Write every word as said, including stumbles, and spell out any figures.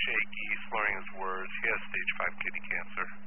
shaky, slurring his words. He has stage five kidney cancer.